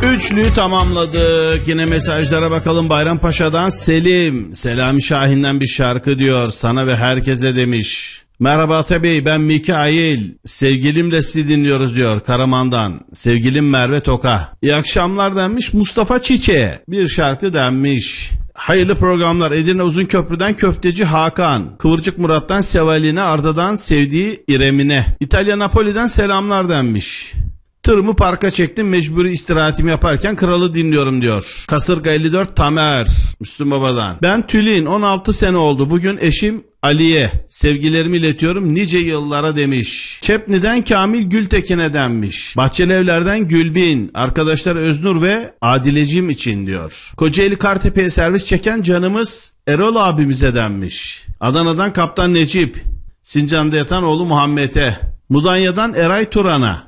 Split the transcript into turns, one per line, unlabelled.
Üçlüyü tamamladık. Yine mesajlara bakalım. Bayrampaşa'dan Selim. Selami Şahin'den bir şarkı diyor. Sana ve herkese demiş. Merhaba tabii, ben Mikail. Sevgilimle sizi dinliyoruz diyor Karaman'dan. Sevgilim Merve Toka. İyi akşamlar denmiş Mustafa Çiçek'e. Bir şarkı denmiş. Hayırlı programlar. Edirne Uzunköprü'den Köfteci Hakan. Kıvırcık Murat'tan Sevaline, Arda'dan sevdiği İremine. İtalya Napoli'den selamlar denmiş. Tırımı parka çektim, mecburi istirahatimi yaparken kralı dinliyorum diyor. Kasırga 54 Tamer Müslüm Baba'dan. Ben Tülin, 16 sene oldu. Bugün eşim Ali'ye sevgilerimi iletiyorum nice yıllara demiş. Çepni'den Kamil Gültekin'e denmiş. Bahçelievler'den Gülbin. Arkadaşlar Öznur ve Adilecim için diyor. Kocaeli Kartepe'ye servis çeken canımız Erol abimize denmiş. Adana'dan Kaptan Necip. Sincan'da yatan oğlu Muhammed'e. Mudanya'dan Eray Turan'a.